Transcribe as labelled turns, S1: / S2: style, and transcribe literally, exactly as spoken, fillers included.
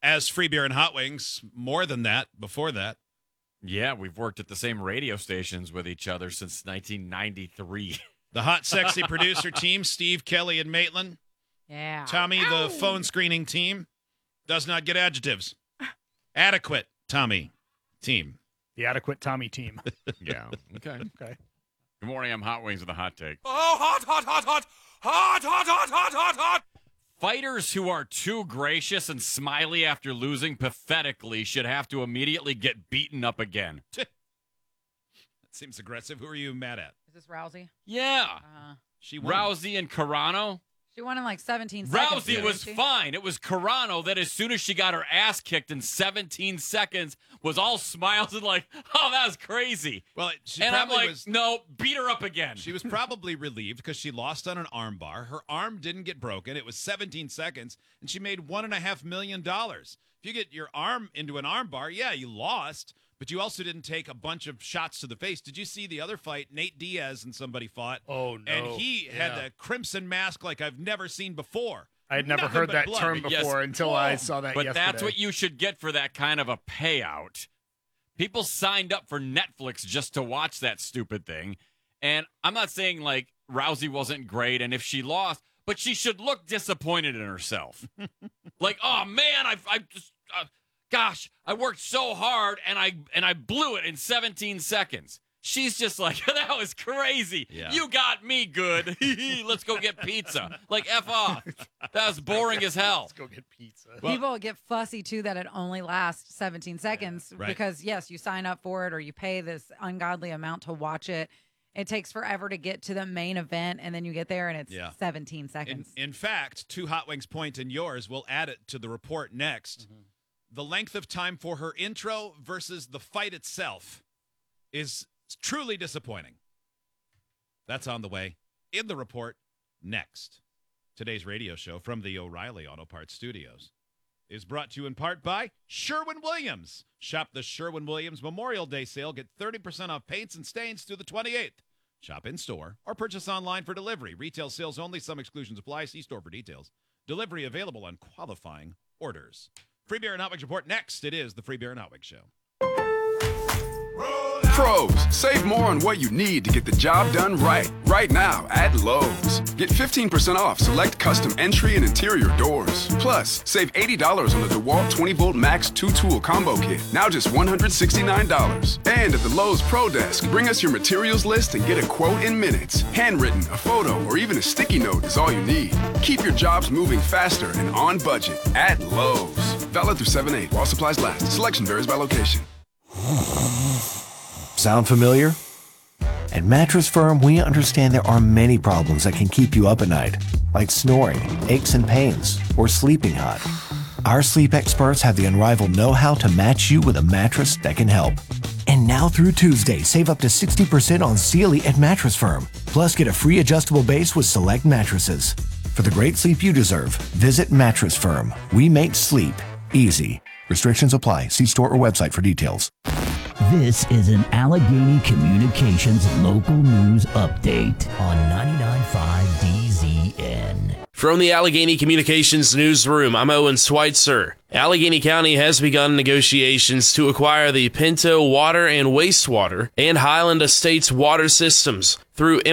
S1: as Free Beer and Hot Wings, more than that, before that.
S2: Yeah, we've worked at the same radio stations with each other since nineteen ninety-three.
S1: The hot, sexy producer team, Steve, Kelly, and Maitland.
S3: Yeah.
S1: Tommy,
S3: Ow.
S1: the phone screening team, does not get adjectives. Adequate, Tommy, team.
S4: The adequate Tommy team.
S2: Yeah. Okay.
S4: Okay.
S2: Good morning. I'm Hot Wings with a hot take.
S5: Oh, hot, hot, hot, hot, hot, hot, hot, hot, hot, hot.
S2: Fighters who are too gracious and smiley after losing pathetically should have to immediately get beaten up again.
S1: That seems aggressive. Who are you mad at?
S3: Is this Rousey?
S2: Yeah.
S3: Uh,
S1: She won.
S2: Rousey and Carano.
S3: she won in like seventeen seconds.
S2: Rousey
S3: didn't
S2: was
S3: she?
S2: fine. It was Carano that as soon as she got her ass kicked in seventeen seconds was all smiles and like, oh, that was crazy.
S1: Well, she
S2: and I'm
S1: probably
S2: like,
S1: was.
S2: no, beat her up again.
S1: She was probably relieved because she lost on an arm bar. Her arm didn't get broken. It was seventeen seconds, and she made one and a half million dollars. If you get your arm into an arm bar, yeah, you lost, but you also didn't take a bunch of shots to the face. Did you see the other fight? Nate Diaz and somebody fought.
S4: Oh, no.
S1: And he
S4: Yeah.
S1: had the crimson mask like I've never seen before.
S4: I had never
S1: Nothing
S4: heard
S1: but
S4: that
S1: blood.
S4: term
S2: Yes.
S4: before until I saw that
S2: But
S4: yesterday.
S2: that's what you should get for that kind of a payout. People signed up for Netflix just to watch that stupid thing. And I'm not saying like Rousey wasn't great and if she lost, but she should look disappointed in herself. Like, oh man, I I just uh, gosh, I worked so hard and I and I blew it in seventeen seconds. She's just like, that was crazy.
S1: Yeah.
S2: You got me good. Let's go get pizza. Like, F off. That was boring as hell.
S4: Let's go get pizza.
S1: Well-
S3: People get fussy too that it only lasts seventeen seconds
S1: right.
S3: because yes, you sign up for it or you pay this ungodly amount to watch it. It takes forever to get to the main event, and then you get there and it's
S1: Yeah.
S3: seventeen
S1: In,
S3: seconds.
S1: in fact, two Hot Wings point and yours. We'll add it to the report next.
S4: Mm-hmm.
S1: The length of time for her intro versus the fight itself is truly disappointing. That's on the way in the report next. Today's radio show from the O'Reilly Auto Parts Studios is brought to you in part by Sherwin-Williams. Shop the Sherwin-Williams Memorial Day sale. Get thirty percent off paints and stains through the twenty-eighth. Shop in-store or purchase online for delivery. Retail sales only. Some exclusions apply. See store for details. Delivery available on qualifying orders. Free Beer and Hot Wings report next. It is the Free Beer and Hot Wings Show.
S6: Pros, save more on what you need to get the job done right. Right now at Lowe's. Get fifteen percent off select custom entry and interior doors. Plus, save eighty dollars on the DeWalt twenty volt Max two tool combo kit. Now just one hundred sixty-nine dollars. And at the Lowe's Pro Desk, bring us your materials list and get a quote in minutes. Handwritten, a photo, or even a sticky note is all you need. Keep your jobs moving faster and on budget at Lowe's. Valid through seven eight while supplies last. Selection varies by location.
S7: Sound familiar? At Mattress Firm, we understand there are many problems that can keep you up at night, like snoring, aches and pains, or sleeping hot. Our sleep experts have the unrivaled know-how to match you with a mattress that can help. And now through Tuesday, save up to sixty percent on Sealy at Mattress Firm. Plus, get a free adjustable base with select mattresses. For the great sleep you deserve, visit Mattress Firm. We make sleep easy. Restrictions apply. See store or website for details.
S8: This is an Allegheny Communications local news update on ninety-nine point five D Z N.
S9: From the Allegheny Communications newsroom, I'm Owen Schweitzer. Allegheny County has begun negotiations to acquire the Pinto Water and Wastewater and Highland Estates water systems through